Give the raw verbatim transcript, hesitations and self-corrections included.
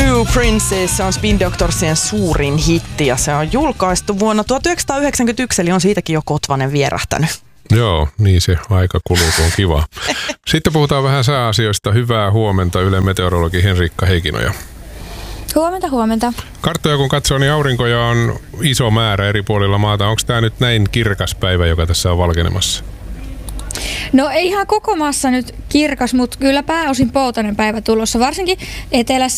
New Princess on Spin Doctorsien suurin hitti ja se on julkaistu vuonna tuhatyhdeksänsataayhdeksänkymmentäyksi, eli on siitäkin jo kotvanen vierähtänyt. Joo, niin se aika kuluu, kun on kiva. Sitten puhutaan vähän sääasioista. Hyvää huomenta Ylen meteorologi Henriikka Heikinoja. Huomenta, huomenta. Karttoja kun katsoo, niin aurinkoja on iso määrä eri puolilla maata. Onko tämä nyt näin kirkas päivä, joka tässä on valkenemassa? No ei ihan koko maassa nyt kirkas, mutta kyllä pääosin poutainen päivä tulossa. Varsinkin etelässä